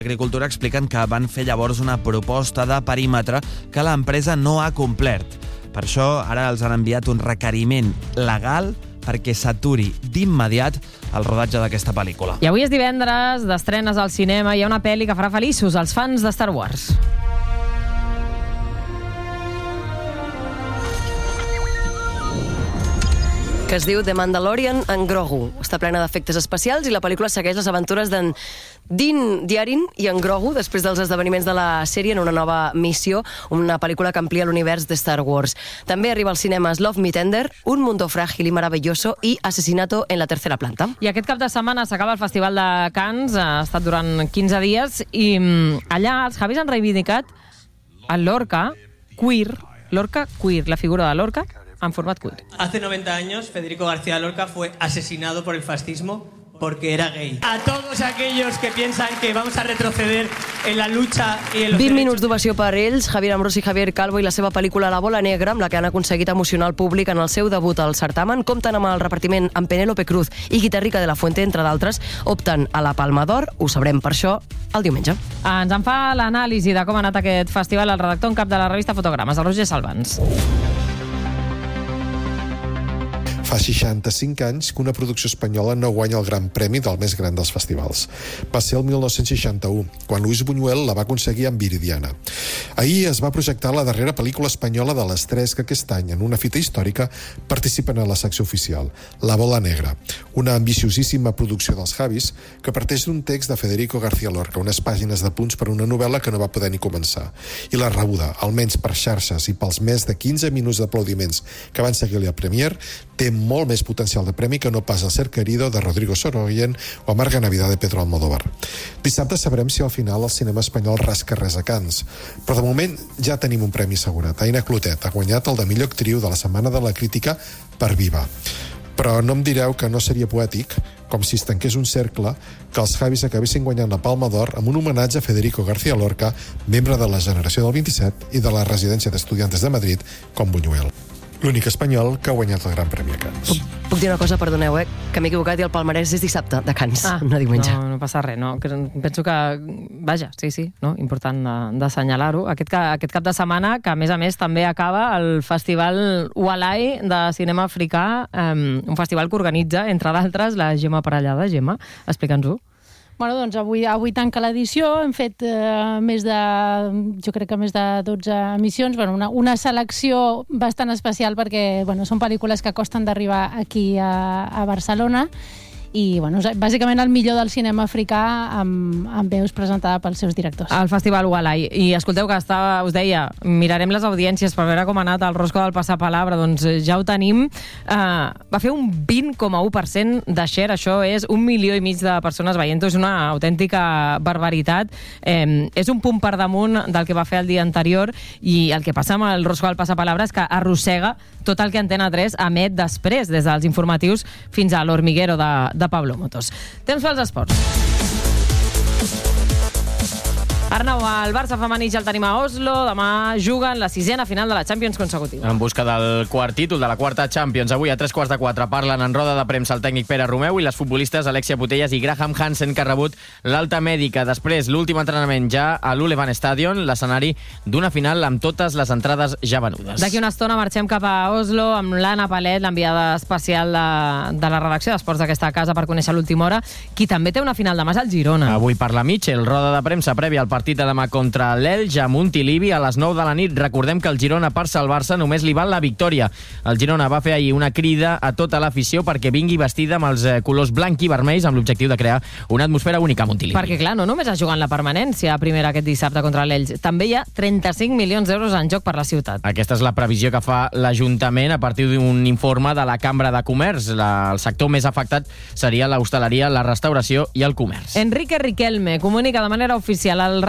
Agricultura expliquen que van fer llavors una proposta de perímetre que l'empresa no ha complert. Per això ara els han enviat un requeriment legal perquè s'aturi d'immediat el rodatge d'aquesta pel·lícula. I avui és divendres, d'estrenes al cinema, hi ha una pel·li que farà feliços els fans de Star Wars. Que es diu The Mandalorian en Grogu. Està plena d'efectes especials i la pel·lícula segueix les aventures d'en Din Djarin i en Grogu després dels esdeveniments de la sèrie en una nova missió, una pel·lícula que amplia l'univers de Star Wars. També arriba als cinemes Love Me Tender, Un Mundo Frágil y Maravilloso i Asesinato en la Tercera Planta. I aquest cap de setmana s'acaba el Festival de Cannes, ha estat durant 15 dies, i allà els Javis han reivindicat el Lorca queer, la figura de Lorca, en format queer. Hace 90 años, Federico García Lorca fue asesinado por el fascismo porque era gay. A todos aquellos que piensan que vamos a retroceder en la lucha y en los 20 minuts d'ovació per ells, Javier Ambrós i Javier Calvo i la seva pel·lícula La bola negra, amb la que han aconseguit emocionar el públic en el seu debut al certamen, compten amb el repartiment amb Penélope Cruz i Guitarrica de la Fuente, entre d'altres, opten a la Palma d'Or, ho sabrem per això el diumenge. Ens en fa l'anàlisi de com ha anat aquest festival el redactor en cap de la revista Fotogrames, el Roger Salvans. Fa 65 anys que una producció espanyola no guanya el Gran Premi del més gran dels festivals. Va ser el 1961, quan Luis Buñuel la va aconseguir amb Viridiana. Ahir es va projectar la darrera pel·lícula espanyola de les 3 que aquest any, en una fita històrica, participen a la secció oficial, La bola negra, una ambiciosíssima producció dels Javis que parteix d'un text de Federico García Lorca, unes pàgines de punts per una novel·la que no va poder ni començar. I la rebuda, almenys per xarxes i pels més de 15 minuts d'aplaudiments que van seguir-li a Premier, té molt més potencial de premi que no pas El ser querido de Rodrigo Sorogoyen o Amarga Navidad de Pedro Almodóvar. Dissabte sabrem si al final el cinema espanyol rasca res a Cannes, però de moment ja tenim un premi assegurat. Aina Clotet ha guanyat el de millor actriu de la Setmana de la Crítica per Viva. Però no em direu que no seria poètic, com si es tanqués un cercle, que els Javis acabessin guanyant la Palma d'Or amb un homenatge a Federico García Lorca, membre de la generació del 27 i de la residència d'estudiantes de Madrid, com Buñuel. L'únic espanyol que ha guanyat el Gran Premi a Cannes. Puc dir una cosa, perdoneu, que m'he equivocat i el palmarès és dissabte de Cannes, no diumenge. No passa res, no. Penso que, vaja, sí, no, important d'assenyalar-ho. Aquest cap de setmana, que a més també acaba el Festival Walai de cinema africà, un festival que organitza, entre d'altres, la Gemma Parellada. Gemma, explica'ns-ho. Bueno, doncs avui tanca l'edició, hem fet més de 12 emissions, una selecció bastant especial perquè són pel·lícules que costen d'arribar aquí a Barcelona i bàsicament el millor del cinema africà amb veus presentada pels seus directors. El Festival Walai. I escolteu que us deia, mirarem les audiències per veure com ha anat el Rosco del Passapalabra, doncs ja ho tenim. Va fer un 20,1% de share, això és 1,5 milió de persones veient-ho, és una autèntica barbaritat. És un punt per damunt del que va fer el dia anterior i el que passa amb el Rosco del Passapalabra és que arrossega tot el que Antena 3 emet després, des dels informatius fins a l'Hormiguero de Pablo Motos. Temps pels esports. Arnau, el Barça femení ja el tenim a Oslo. Demà juguen la 6a final de la Champions consecutiva. En busca del quart títol de la quarta Champions. Avui a 3:15 parlen en roda de premsa el tècnic Pere Romeu i les futbolistes Alexia Putellas i Graham Hansen, que ha rebut l'alta mèdica. Després, l'últim entrenament ja a l'Ulevan Stadion, l'escenari d'una final amb totes les entrades ja venudes. D'aquí una estona marxem cap a Oslo amb l'Anna Palet, l'enviada especial de la redacció d'Esports d'aquesta casa, per conèixer l'última hora, qui també té una final demà és el Girona. Avui parla Mitchell, roda de premsa prèvia al partit de demà contra l'Elx a Montilivi a les 9 de la nit. Recordem que el Girona, per salvar-se, només li val la victòria. El Girona va fer ahir una crida a tota l'afició perquè vingui vestida amb els colors blanc i vermells amb l'objectiu de crear una atmosfera única a Montilivi. Perquè, clar, no només es jugant la permanència primera aquest dissabte contra l'Elx, també hi ha 35 milions d'euros en joc per la ciutat. Aquesta és la previsió que fa l'Ajuntament a partir d'un informe de la Cambra de Comerç. El sector més afectat seria l'hostaleria, la restauració i el comerç. Enrique Riquelme comunica de manera oficial al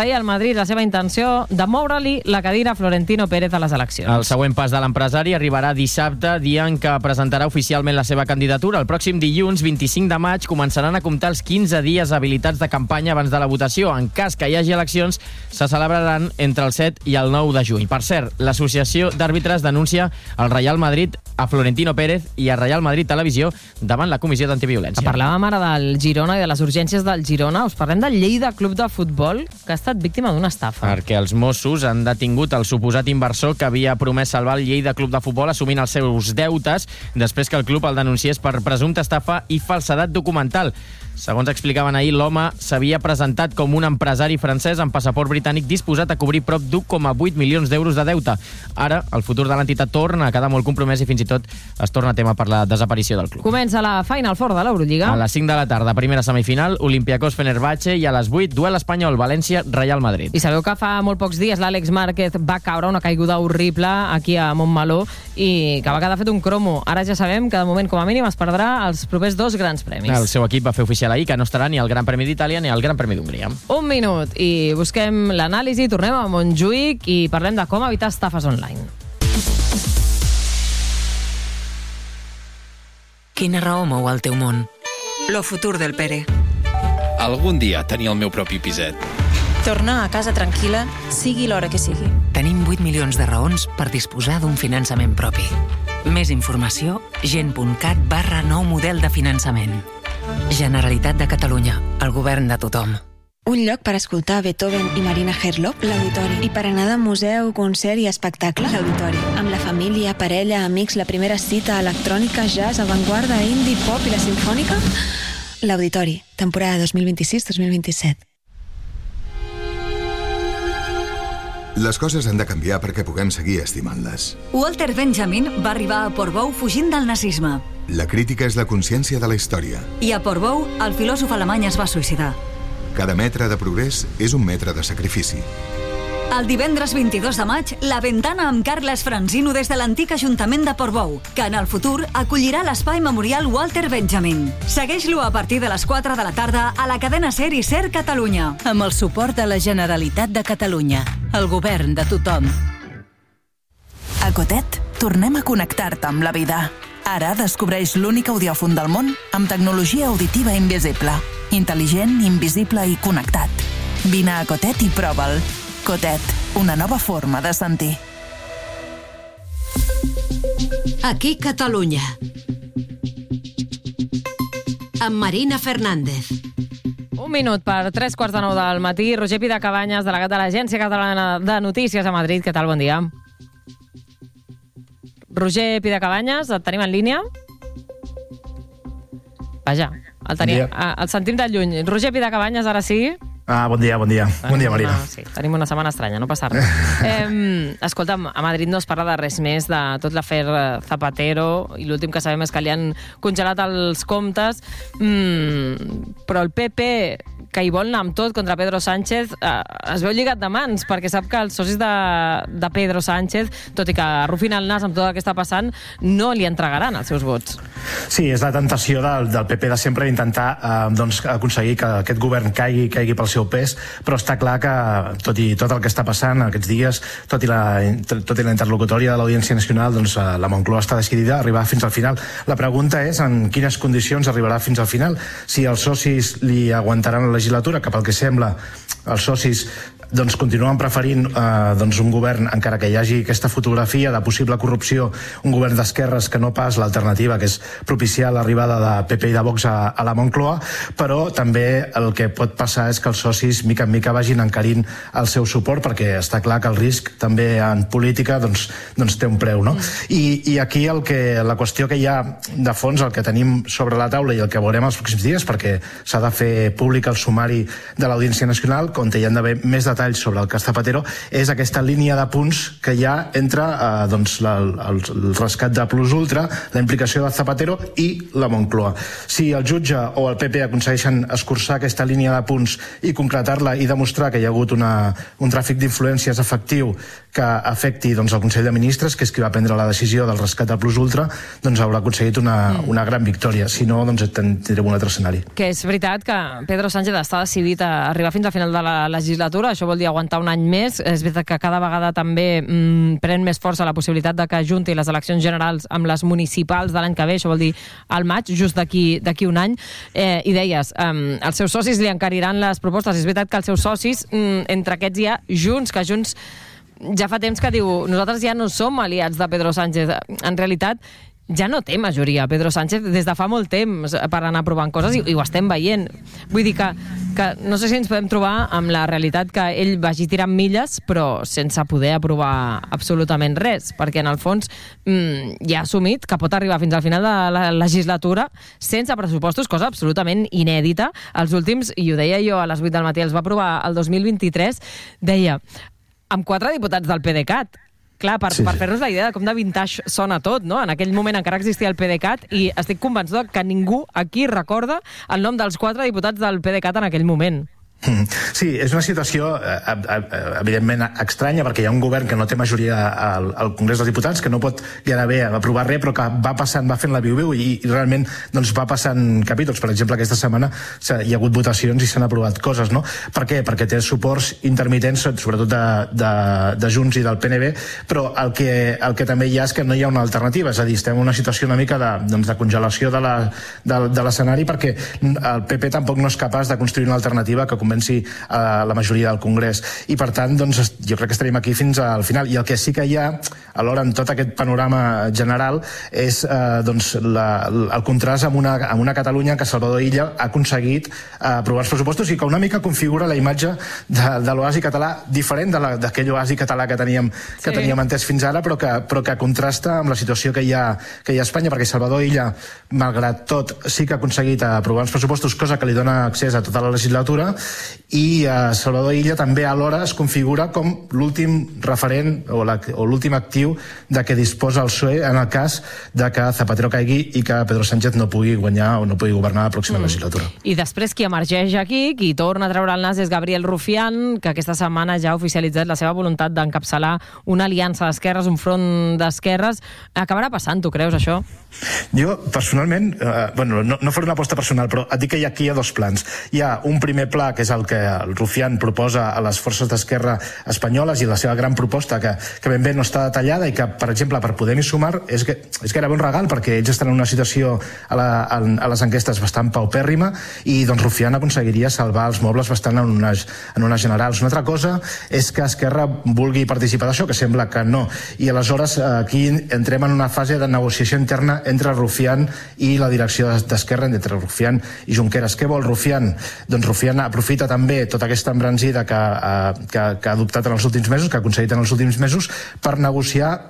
Real Madrid la seva intenció de moure-li la cadira a Florentino Pérez a les eleccions. El següent pas de l'empresari arribarà dissabte, dia en què presentarà oficialment la seva candidatura. El pròxim dilluns, 25 de maig, començaran a comptar els 15 dies habilitats de campanya abans de la votació. En cas que hi hagi eleccions, se celebraran entre el 7 i el 9 de juny. Per cert, l'Associació d'Àrbitres denuncia el Real Madrid a Florentino Pérez i a Real Madrid Televisió davant la Comissió d'Antiviolència. Parlàvem ara del Girona i de les urgències del Girona. Us parlem del Lleida Club de Futbol, que ha estat víctima d'una estafa. Perquè els Mossos han detingut el suposat inversor que havia promès salvar el Lleida Club de Futbol assumint els seus deutes després que el club el denunciés per presumpta estafa i falsedat documental. Segons explicaven ahir, l'home s'havia presentat com un empresari francès amb passaport britànic disposat a cobrir prop d'1,8 milions d'euros de deute. Ara, el futur de l'entitat torna a quedar molt compromès i fins i tot es torna a tema per la desaparició del club. Comença la Final Four de l'Eurolliga. A les 5 de la tarda, primera semifinal, Olympiacos-Fenerbahce, i a les 8, duel espanyol, València-Real Madrid. I sabeu que fa molt pocs dies l'Àlex Márquez va caure una caiguda horrible aquí a Montmeló i que va quedar fet un cromo. Ara ja sabem que de moment, com a mínim, es perdrà els propers 2 grans premis. El seu equip va fer oficial ahir que no estarà ni al Gran Premi d'Itàlia ni al Gran Premi d'Hongria. Un minut i busquem l'anàlisi, tornem a Montjuïc i parlem de com evitar estafes online. Quina raó mou el teu món? Lo futur del Pere. Algun dia tenir el meu propi piset. Tornar a casa tranquil·la, sigui l'hora que sigui. Tenim 8 milions de raons per disposar d'un finançament propi. Més informació, gent.cat/nou model de finançament. Generalitat de Catalunya, el govern de tothom. Un lloc per escoltar Beethoven i Marina Herlop, l'Auditori. I per anar de museu, concert i espectacle, l'Auditori. Amb la família, parella, amics, la primera cita, electrònica, jazz, avantguarda, indie, pop i la sinfònica, l'Auditori, temporada 2026-2027. Les coses han de canviar perquè puguem seguir estimant-les. Walter Benjamin va arribar a Portbou fugint del nazisme. La crítica és la consciència de la història. I a Portbou, el filòsof alemany es va suïcidar. Cada metre de progrés és un metre de sacrifici. El divendres 22 de maig, La Ventana amb Carles Franzino des de l'antic Ajuntament de Portbou, que en el futur acollirà l'espai memorial Walter Benjamin. Segueix-lo a partir de les 4 de la tarda a la cadena SER i SER Catalunya. Amb el suport de la Generalitat de Catalunya, el govern de tothom. A Cotet, tornem a connectar-te amb la vida. Ara descobreix l'únic audiòfon del món amb tecnologia auditiva invisible. Intel·ligent, invisible i connectat. Vine a Cotet i prova'l. Cotet, una nova forma de sentir. Aquí Catalunya. Amb Marina Fernández. Un minut per 3:15 del matí. Roger Pidacabanyes, delegat de l'Agència Catalana de Notícies a Madrid. Què tal? Bon dia. Roger Pidacabanyes, et tenim en línia? Vaja, el sentim de lluny. Roger Pidacabanyes, ara sí? Bon dia. Bon dia, Marina. Sí, tenim una setmana estranya, no passa res. Escolta'm, a Madrid no es parla de res més, de tot l'afer Zapatero, i l'últim que sabem és que li han congelat els comptes, però el PP, que hi vol anar amb tot contra Pedro Sánchez, es veu lligat de mans, perquè sap que els socis de Pedro Sánchez, tot i que arrufin el nas amb tot el que està passant, no li entregaran els seus vots. Sí, és la tentació del PP de sempre d'intentar aconseguir que aquest govern caigui pel seu pes, però està clar que tot i tot el que està passant aquests dies, tot i la interlocutòria de l'Audiència Nacional, doncs la Moncloa està decidida a arribar fins al final. La pregunta és en quines condicions arribarà fins al final. Si els socis li aguantaran la legislatura, que pel que sembla els socis continuen preferint un govern, encara que hi hagi aquesta fotografia de possible corrupció, un govern d'esquerres que no pas l'alternativa, que és propiciar l'arribada de PP i de Vox a la Moncloa, però també el que pot passar és que els socis mica en mica vagin encarint el seu suport, perquè està clar que el risc també en política té un preu, no? I aquí la qüestió que hi ha de fons, el que tenim sobre la taula i el que veurem els pròxims dies, perquè s'ha de fer públic el sumari de l'Audiència Nacional, on hi han d'haver més detalls sobre el cas Zapatero, és aquesta línia de punts que hi ha entre el rescat de Plus Ultra, la implicació de Zapatero i la Moncloa. Si el jutge o el PP aconsegueixen escurçar aquesta línia de punts i concretar-la i demostrar que hi ha hagut un tràfic d'influències efectiu que afecti el Consell de Ministres, que és qui va prendre la decisió del rescat de Plus Ultra, haurà aconseguit una gran victòria. Si no, tindrem un altre escenari. Que és veritat que Pedro Sánchez està decidit a arribar fins al final de la legislatura. Això vol dir aguantar un any més. És veritat que cada vegada també pren més força la possibilitat de que ajunti les eleccions generals amb les municipals de l'any que ve, això vol dir al maig, just d'aquí un any. I deies, els seus socis li encariran les propostes. És veritat que els seus socis, entre aquests hi ha Junts, que Junts ja fa temps que diu nosaltres ja no som aliats de Pedro Sánchez. En realitat, ja no té majoria Pedro Sánchez des de fa molt temps per anar provant coses i ho estem veient. Vull dir que no sé si ens podem trobar amb la realitat que ell vagi tirant milles però sense poder aprovar absolutament res, perquè en el fons ja ha assumit que pot arribar fins al final de la legislatura sense pressupostos, cosa absolutament inèdita. Els últims, i ho deia jo a les 8 del matí, els va aprovar el 2023, deia, amb 4 diputats del PDeCAT. Clar, per fer-nos la idea de com de vintage sona tot, no? En aquell moment encara existia el PDeCAT i estic convençuda que ningú aquí recorda el nom dels 4 diputats del PDeCAT en aquell moment. Sí, és una situació evidentment estranya perquè hi ha un govern que no té majoria al Congrés dels Diputats, que no pot gairebé aprovar res, però que va passant, va fent la viu-viu i realment doncs, va passant capítols. Per exemple, aquesta setmana hi ha hagut votacions i s'han aprovat coses, no? Per què? Perquè té suports intermitents, sobretot de Junts i del PNB, però el que també hi ha és que no hi ha una alternativa, és a dir, estem en una situació una mica de congelació de l'escenari perquè el PP tampoc no és capaç de construir una alternativa que convenci a la majoria del Congrés. I per tant, doncs, jo crec que estarem aquí fins al final. I el que sí que hi ha, alhora, en tot aquest panorama general, és doncs, el contrast amb una Catalunya que Salvador Illa ha aconseguit aprovar els pressupostos i que una mica configura la imatge de l'oasi català diferent d'aquell oasi català que teníem entès fins ara, però que contrasta amb la situació que hi ha a Espanya, perquè Salvador Illa, malgrat tot, sí que ha aconseguit aprovar els pressupostos, cosa que li dona accés a tota la legislatura, i Salvador Illa també alhora es configura com l'últim referent o l'últim actiu de què disposa el PSOE en el cas de que Zapatero caigui i que Pedro Sánchez no pugui guanyar o no pugui governar la pròxima legislatura. I després qui emergeix aquí, qui torna a treure el nas és Gabriel Rufián, que aquesta setmana ja ha oficialitzat la seva voluntat d'encapçalar una aliança d'esquerres, un front d'esquerres. Acabarà passant, tu creus, això? Jo, personalment, no faré una aposta personal, però et dic que aquí hi ha dos plans. Hi ha un primer pla, que és el que el Rufián proposa a les forces d'esquerra espanyoles i la seva gran proposta, que ben bé no està detallada i que, per exemple, per Podem i Sumar és gairebé un regal, perquè ells estan en una situació a les enquestes bastant paupèrrima i doncs Rufián aconseguiria salvar els mobles bastant en unes generals. Una altra cosa és que Esquerra vulgui participar d'això, que sembla que no. I aleshores aquí entrem en una fase de negociació interna entre Rufián i la direcció d'Esquerra, entre Rufián i Junqueras. Què vol Rufián? Doncs Rufián aprofita també tota aquesta embranzida que ha adoptat en els últims mesos, que ha aconseguit en els últims mesos, per negociar,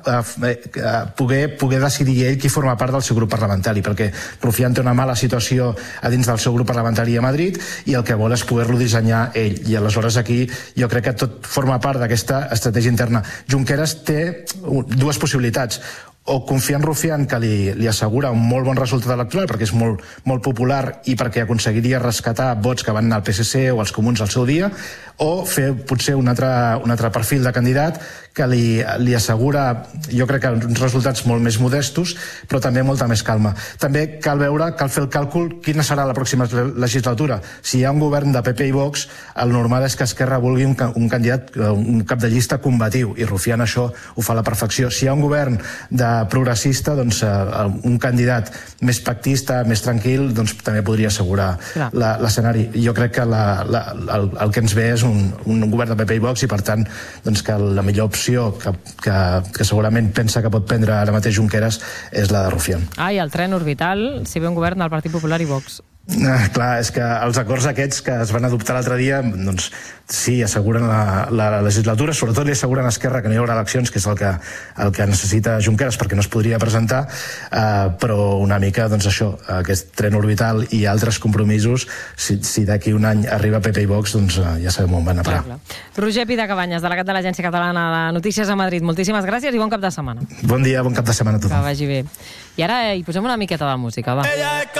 poder decidir ell qui forma part del seu grup parlamentari, perquè Rufián té una mala situació a dins del seu grup parlamentari a Madrid i el que vol és poder-lo dissenyar ell. I aleshores aquí jo crec que tot forma part d'aquesta estratègia interna. Junqueras té dues possibilitats: o confiar en Rufián, que li assegura un molt bon resultat electoral perquè és molt popular i perquè aconseguiria rescatar vots que van anar al PSC o als Comuns al seu dia, o fer potser un altre perfil de candidat que li assegura, jo crec que uns resultats molt més modestos, però també molta més calma. També cal fer el càlcul quina serà la pròxima legislatura. Si hi ha un govern de PP i Vox, el normal és que Esquerra vulgui un candidat, un cap de llista combatiu, i Rufián això ho fa a la perfecció. Si hi ha un govern de progressista, doncs un candidat més pactista, més tranquil, doncs també podria assegurar l'escenari. Jo crec que el que ens ve és un govern de PP i Vox i, per tant, doncs que la millor opció que segurament pensa que pot prendre ara mateix Junqueras és la de Rufián. I el tren orbital, si ve un govern del Partit Popular i Vox. Clar, és que els acords aquests que es van adoptar l'altre dia, doncs sí, asseguren la legislatura, sobretot li asseguren a Esquerra que no hi haurà eleccions, que és el que necessita Junqueras perquè no es podria presentar, però una mica, doncs això, aquest tren orbital i altres compromisos, si d'aquí un any arriba PP i Vox, doncs ja sabem on van a parar. Roger Pidacabanyes, delegat de l'Agència Catalana de Notícies a Madrid, moltíssimes gràcies i bon cap de setmana. Bon dia, bon cap de setmana a tothom. Que vagi bé. I ara hi posem una miqueta de música, va.